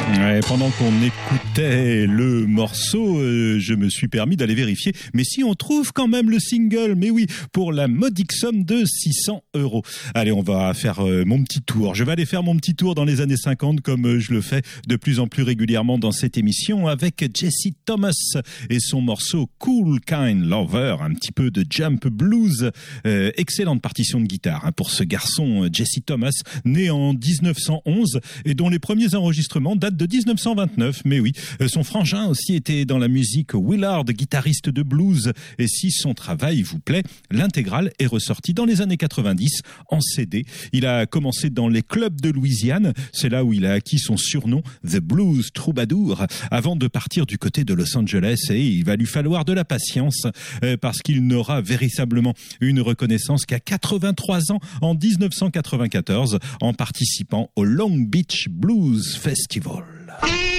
Ouais, pendant qu'on écoutait le morceau, je me suis permis d'aller vérifier. Mais si on trouve quand même le single, mais oui, pour la modique somme de 600 €. Allez, on va faire mon petit tour. Je vais aller faire mon petit tour dans les années 50, comme je le fais de plus en plus régulièrement dans cette émission, avec Jesse Thomas et son morceau Cool Kind Lover, un petit peu de jump blues. Excellente partition de guitare pour ce garçon Jesse Thomas, né en 1911 et dont les premiers enregistrements datent de 1929. Mais oui, son frangin aussi était dans la musique, Willard, guitariste de blues. Et si son travail vous plaît, l'intégrale est ressortie dans les années 90 en CD. Il a commencé dans les clubs de Louisiane, c'est là où il a acquis son surnom The Blues Troubadour, avant de partir du côté de Los Angeles. Et il va lui falloir de la patience parce qu'il n'aura véritablement une reconnaissance qu'à 83 ans en 1994 en participant au Long Beach Blues Festival.